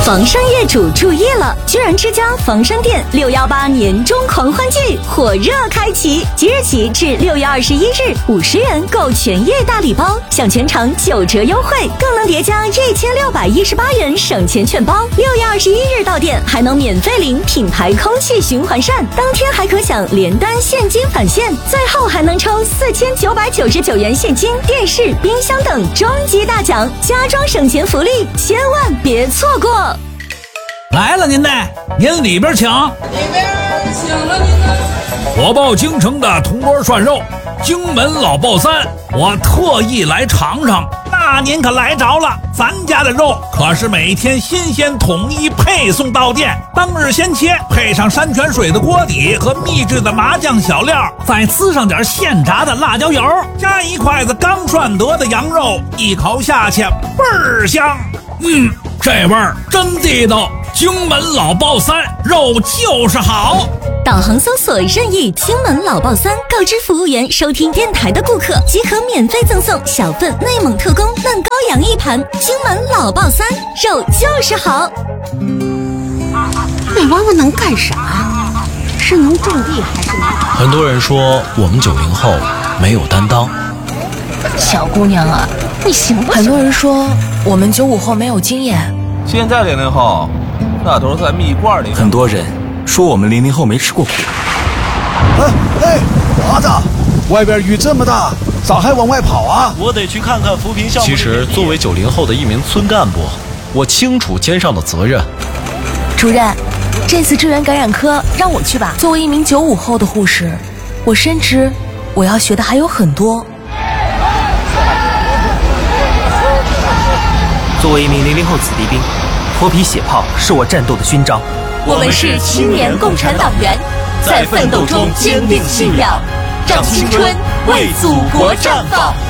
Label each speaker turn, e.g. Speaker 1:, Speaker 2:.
Speaker 1: 房商业主注意了，居然之家房商店618年中狂欢季火热开启，即日起至6月21日，50元购全业大礼包，享全场9折优惠，更能叠加1618元省钱券包。6月21日到店还能免费领品牌空气循环扇，当天还可享连单现金返现，最后还能抽4999元现金、电视、冰箱等终极大奖，家装省钱福利，千万别错过。
Speaker 2: 来了您的，您里边请。
Speaker 3: 里边请了您的。
Speaker 2: 火爆京城的铜锅涮肉，荆门老爆三，我特意来尝尝。那您可来着了，咱家的肉可是每天新鲜统一配送到店，当日先切，配上山泉水的锅底和秘制的麻酱小料，再滋上点现炸的辣椒油，加一筷子刚涮得的羊肉，一口下去倍儿香。这味儿真地道，荆门老爆三，肉就是好。
Speaker 1: 导航搜索任意荆门老爆三，告知服务员收听电台的顾客即可免费赠送小份内蒙特供嫩羔羊一盘。荆门老爆三，肉就是好。
Speaker 4: 那娃娃能干啥？是能种地还是能？
Speaker 5: 很多人说我们90后没有担当。
Speaker 4: 小姑娘啊，你行不行？
Speaker 6: 很多人说我们95后没有经验。
Speaker 7: 现在00后，那都是在蜜罐里。
Speaker 5: 很多人说我们00后没吃过苦。
Speaker 8: 娃子，外边雨这么大，咋还往外跑啊？
Speaker 5: 我得去看看扶贫项目。其实，作为90后的一名村干部，我清楚肩上的责任。
Speaker 6: 主任，这次支援感染科让我去吧。作为一名95后的护士，我深知我要学的还有很多。
Speaker 9: 作为一名00后子弟兵，脱皮血泡是我战斗的勋章。
Speaker 1: 我们是青年共产党员，在奋斗中坚定信仰，让青春为祖国绽放。